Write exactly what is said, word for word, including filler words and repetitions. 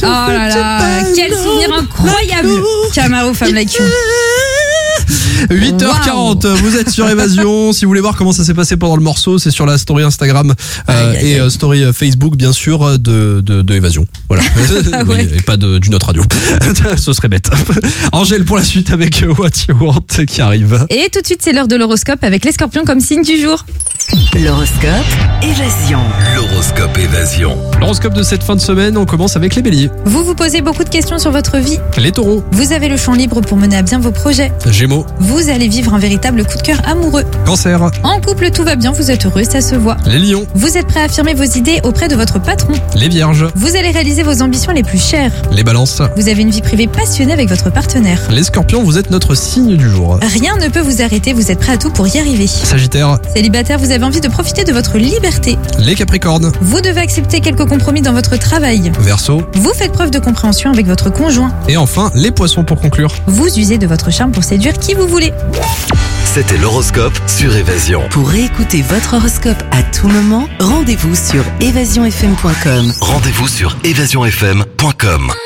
Oh là là, quel souvenir incroyable. Camaro Femme Like You. huit heures quarante, wow. Vous êtes sur Évasion. Si vous voulez voir comment ça s'est passé pendant le morceau, c'est sur la story Instagram euh, aïe, aïe, et aïe. story Facebook, bien sûr, de, de, de Évasion. Voilà. Oui, ouais. Et pas de, d'une autre radio. Ce serait bête. Angèle pour la suite avec What You Want qui arrive. Et tout de suite, c'est l'heure de l'horoscope avec les scorpions comme signe du jour. L'horoscope Évasion. L'horoscope Évasion. L'horoscope de cette fin de semaine, on commence avec les béliers. Vous vous posez beaucoup de questions sur votre vie. Les taureaux. Vous avez le champ libre pour mener à bien vos projets. Gémeaux. Vous allez vivre un véritable coup de cœur amoureux. Cancer. En couple, tout va bien, vous êtes heureux, ça se voit. Les lions. Vous êtes prêt à affirmer vos idées auprès de votre patron. Les vierges. Vous allez réaliser vos ambitions les plus chères. Les balances. Vous avez une vie privée passionnée avec votre partenaire. Les scorpions, vous êtes notre signe du jour. Rien ne peut vous arrêter, vous êtes prêt à tout pour y arriver. Sagittaire. Célibataire, vous avez envie de profiter de votre liberté. Les capricornes. Vous devez accepter quelques compromis dans votre travail. Verseau. Vous faites preuve de compréhension avec votre conjoint. Et enfin, les poissons pour conclure. Vous usez de votre charme pour séduire qui vous voulez. C'était l'horoscope sur Évasion. Pour réécouter votre horoscope à tout moment, rendez-vous sur évasion f m point com. Rendez-vous sur évasion f m point com.